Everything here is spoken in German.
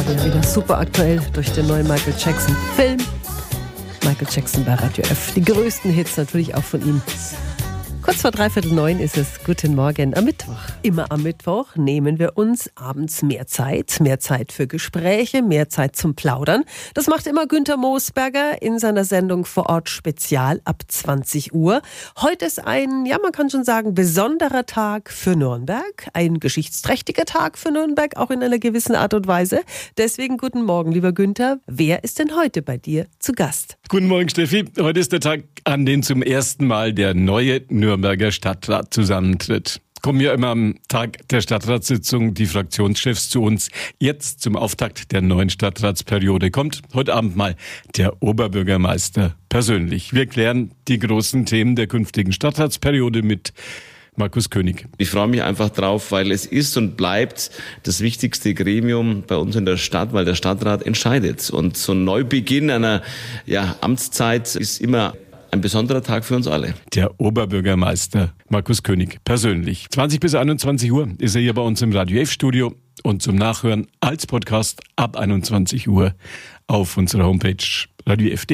Ja, wieder super aktuell durch den neuen Michael Jackson-Film. Michael Jackson bei Radio F. Die größten Hits natürlich auch von ihm. Kurz vor 8:45 ist es. Guten Morgen am Mittwoch. Immer am Mittwoch nehmen wir uns abends mehr Zeit für Gespräche, mehr Zeit zum Plaudern. Das macht immer Günther Moosberger in seiner Sendung Vor Ort Spezial ab 20 Uhr. Heute ist ein, ja man kann schon sagen, besonderer Tag für Nürnberg. Ein geschichtsträchtiger Tag für Nürnberg, auch in einer gewissen Art und Weise. Deswegen guten Morgen, lieber Günther. Wer ist denn heute bei dir zu Gast? Guten Morgen, Steffi. Heute ist der Tag, an dem zum ersten Mal der neue Nürnberger Stadtrat zusammentritt. Kommen ja immer am Tag der Stadtratssitzung die Fraktionschefs zu uns. Jetzt zum Auftakt der neuen Stadtratsperiode kommt heute Abend mal der Oberbürgermeister persönlich. Wir klären die großen Themen der künftigen Stadtratsperiode mit Markus König. Ich freue mich einfach drauf, weil es ist und bleibt das wichtigste Gremium bei uns in der Stadt, weil der Stadtrat entscheidet. Und so ein Neubeginn einer Amtszeit ist immer ein besonderer Tag für uns alle. Der Oberbürgermeister Markus König persönlich. 20 bis 21 Uhr ist er hier bei uns im Radio F-Studio und zum Nachhören als Podcast ab 21 Uhr auf unserer Homepage radiof.de.